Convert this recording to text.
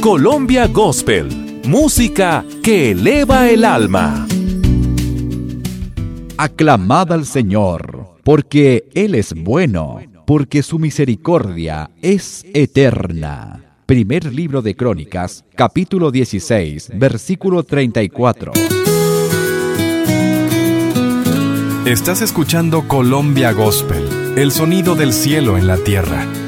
Colombia Gospel, música que eleva el alma. Aclamad al Señor, porque Él es bueno, porque su misericordia es eterna. Primer libro de Crónicas, capítulo 16, versículo 34. Estás escuchando Colombia Gospel, el sonido del cielo en la tierra.